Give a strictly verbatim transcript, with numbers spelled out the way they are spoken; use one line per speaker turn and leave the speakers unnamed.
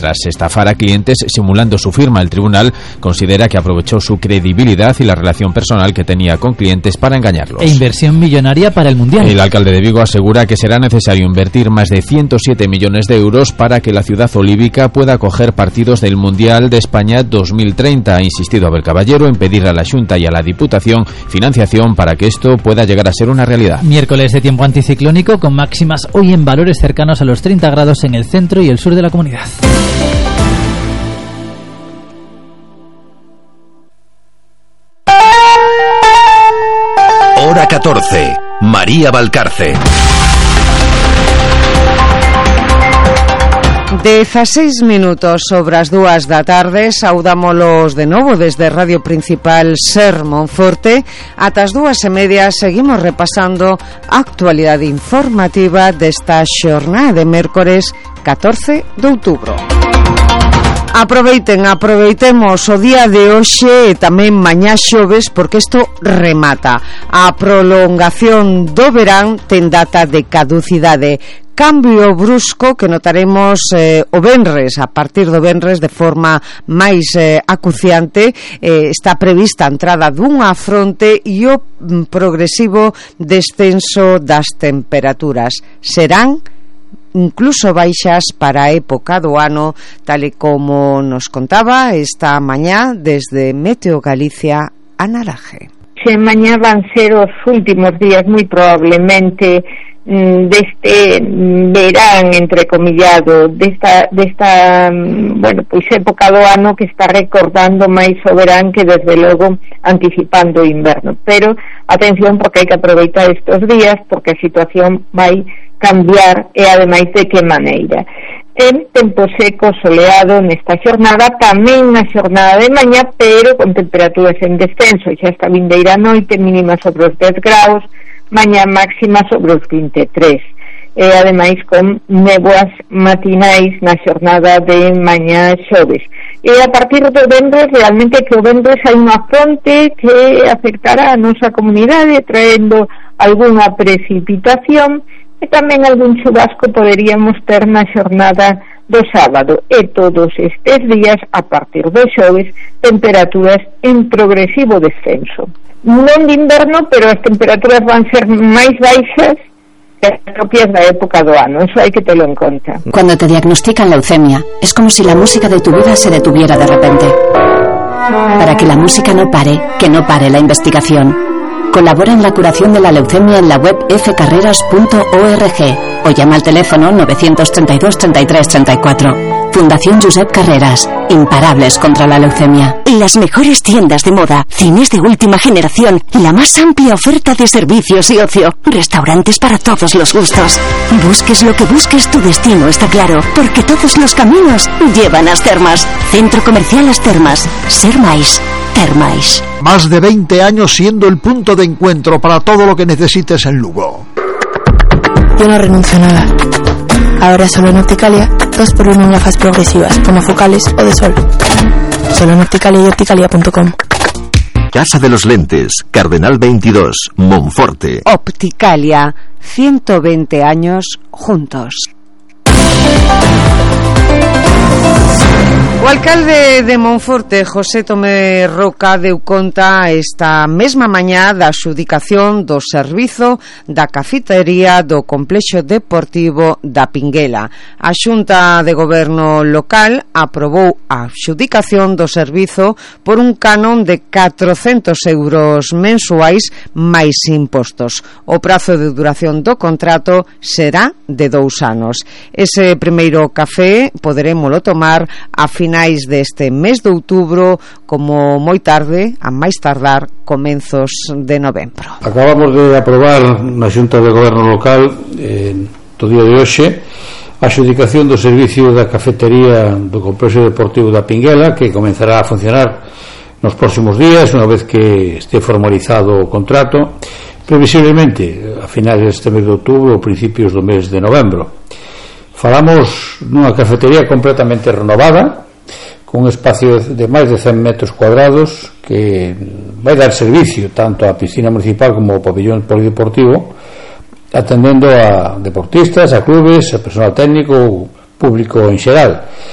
tras estafar a clientes simulando su firma. El tribunal considera que aprovechó su credibilidad y la relación personal que tenía con clientes para engañarlos.
E inversión millonaria para el Mundial.
El alcalde de Vigo asegura que será necesario invertir más de ciento siete millones de euros para que la ciudad olívica pueda acoger partidos del Mundial de España dos mil treinta. Ha insistido Abel Caballero en pedir a la Xunta y a la Diputación financiación para que esto pueda llegar a ser una realidad.
Miércoles de tiempo anticiclónico con máximas hoy en valores cercanos a los treinta grados en el centro y el sur de la comunidad.
Hora catorce. María Valcarce.
dezaseis minutos sobre as dúas da tarde. Saudámolos de novo desde Radio Principal Ser Monforte. Ata as dúas e media seguimos repasando a actualidade informativa desta xornada de mércores catorce de outubro. Aproveiten, aproveitemos o día de hoxe e tamén mañá xoves, porque isto remata. A prolongación do verán ten data de caducidade. Cambio brusco que notaremos eh, o venres, a partir do venres de forma máis eh, acuciante. Eh, está prevista a entrada dunha fronte e o mm, progresivo descenso das temperaturas. Serán incluso baixas para a época do ano, tal e como nos contaba esta mañá desde Meteo Galicia, Ana Laje.
Se mañá van ser os últimos días, moi probablemente, deste verán entrecomillado, desta, desta bueno, pois época do ano que está recordando máis o verán que desde logo anticipando o inverno. Pero atención, porque hai que aproveitar estes días, porque a situación vai cambiar, e ademais de que maneira. En tempo seco, soleado nesta xornada, tamén na xornada de mañá, pero con temperaturas en descenso. Xa esta vindeira noite, mínima sobre os dez graus, mañá máxima sobre os vinte e tres, e ademais con néboas matinais na xornada de mañá xoves. E a partir do venres, realmente que o venres hai unha fronte que afectará a nosa comunidade, traendo algunha precipitación e tamén algún chubasco poderíamos ter na xornada do sábado, e todos estes días a partir do xoves temperaturas en progresivo descenso. Non de inverno, pero as temperaturas van ser máis baixas que as propias da época do ano. Eso hai que telo en conta.
Cuando te diagnostican leucemia, es como si la música de tu vida se detuviera de repente. Para que la música no pare, que no pare la investigación. Colabora en la curación de la leucemia en la web f carreras punto org o llama al teléfono novecientos treinta y dos treinta y tres treinta y cuatro. Fundación Josep Carreras, imparables contra la leucemia.
Las mejores tiendas de moda, cines de última generación, la más amplia oferta de servicios y ocio, restaurantes para todos los gustos. Busques lo que busques, tu destino está claro, porque todos los caminos llevan a As Termas. Centro Comercial As Termas. Ser máis. Termais.
Más de veinte años siendo el punto de encuentro para todo lo que necesites en Lugo.
Yo no renuncio a nada. Ahora solo en Opticalia, dos por uno en gafas progresivas, monofocales o de sol. Solo en Opticalia y opticalia punto com.
Casa de los Lentes, Cardenal veintidós, Monforte.
Opticalia, ciento veinte años juntos. O alcalde de Monforte, José Tomé Roca, deu conta esta mesma mañá da adxudicación do servizo da cafetería do complexo deportivo da Pinguela. A Xunta de Goberno local aprobou a adxudicación do servizo por un canon de catrocentos euros mensuais máis impostos. O prazo de duración do contrato será de dous anos. Ese primeiro café poderemoslo tomar a finais deste mes de outubro, como moi tarde, a máis tardar comenzos de novembro.
Acabamos de aprobar na Xunta de Goberno local eh, do día de hoxe a adxudicación do servicio da cafetería do complexo deportivo da Pinguela, que comenzará a funcionar nos próximos días, unha vez que este formalizado o contrato, previsiblemente a finais deste mes de outubro ou principios do mes de novembro. Falamos dunha cafetería completamente renovada, con un espacio de máis de cen metros cuadrados, que vai dar servicio tanto á piscina municipal como ao pabellón polideportivo, atendendo a deportistas, a clubes, a personal técnico ou público en xeral.